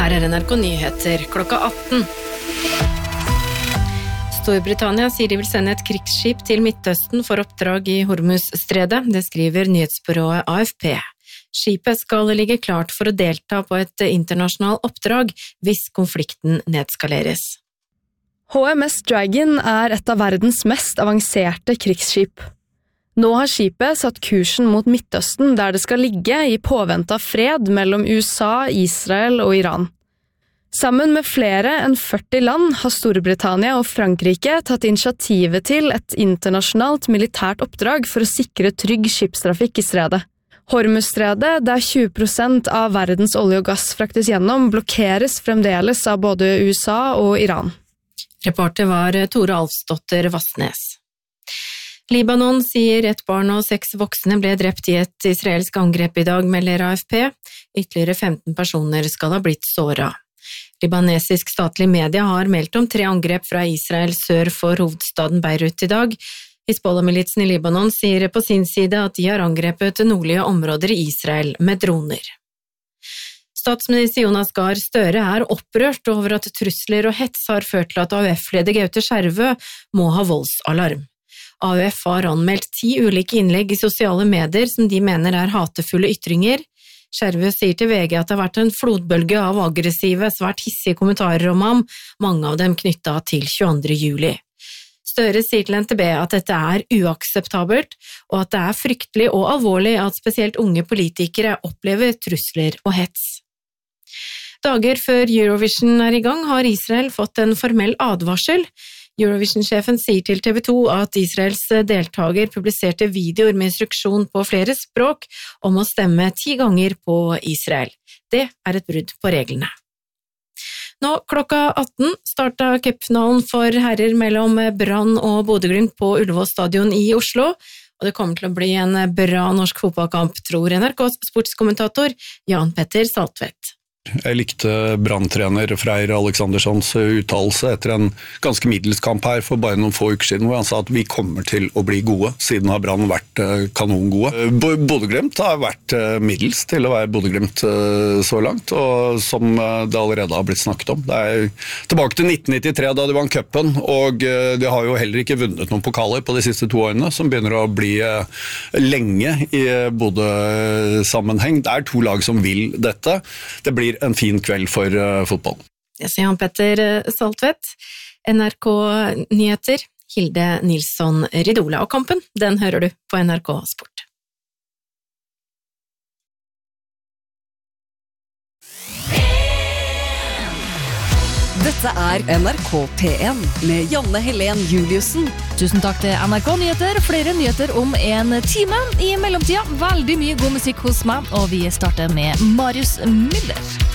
Her NRK Nyheter klokka 18. Storbritannia sier de vil sende et krigsskip til Midtøsten for oppdrag i Hormuzstredet, det skriver nyhetsbyrået AFP. Skipet skal ligge klart for å delta på et internasjonalt oppdrag hvis konflikten nedskaleres. HMS Dragon er et av verdens mest avanserte krigsskip. Nå har skipet satt kursen mot Midtøsten, der det skal ligge i påvente av fred mellom USA, Israel og Iran. Sammen med flere enn 40 land har Storbritannia og Frankrike tatt initiativet til et internasjonalt militært oppdrag for å sikre trygg skipstrafikk i stredet. Hormuzstredet, der 20% av verdens olje og gass fraktes gjennom, blokkeres fremdeles av både USA og Iran. Reporter var Tore Alfsdotter Vassnes. Libanon sier et barn og 6 voksne ble drept i et israelsk angrep i dag, melder AFP. Ytterligere 15 personer skal ha blitt såret. Libanesisk statlig media har meldt om 3 angrep fra Israel sør for hovedstaden Beirut i dag. Hizbollah-militsen i Libanon sier på sin side at de har angrepet nordlige områder i Israel med droner. Statsminister Jonas Gahr Støre er opprørt over at trusler og hets har ført til at AUF-leder Gaute Skjervø må ha voldsalarm. AUF har anmeldt 10 ulike innlegg i sosiale medier som de mener er hatefulle ytringer. Skjervø sier til VG at det har vært en flodbølge av aggressive, svært hissige kommentarer om ham, mange av dem knyttet til 22. juli. Støre sier til NTB at dette er uakseptabelt, og at det er fryktelig og alvorlig at spesielt unge politikere opplever trusler og hets. Dager før Eurovision er i gang har Israel fått en formell advarsel. Eurovision-sjefen sier til TV 2 at Israels deltager publiserte videoer med instruksjon på flere språk om å stemme 10 ganger på Israel. Det er et brudd på reglene. Nå klokka 18 startet cupfinalen for herrer mellom Brann og Bodø/Glimt på Ullevål stadion i Oslo, og det kommer til å bli en bra norsk fotballkamp, tror NRKs sportskommentator Jan Petter Saltvedt. Jeg likte Brann-trener Freyr Aleksanderssons uttalelse etter en ganske middels kamp her for bare noen få uker siden, hvor han sa at vi kommer til å bli gode. Siden har Brann vært kanongode. Bodø/Glimt har vært middels til å være Bodø/Glimt så langt, og som det allerede har blitt snakket om. Det er tilbake til 1993 da de vant cupen, og de har jo heller ikke vunnet noen pokaler på de siste 2 årene, som begynner å bli lenge i Bodø-sammenheng. Det er 2 lag som vil dette. Det blir en fin kveld for fotball. Jeg sier Jan Petter Saltvedt, NRK Nyheter, Hilde Nilsson Ridola, og kampen, den hører du på NRK Sport. Dette er NRK P1 med Janne Helen Juliussen. Tusen takk til NRK Nyheter. Flere nyheter om en time. I mellomtida, veldig mye god musikk hos meg, og vi starter med Marius Müller.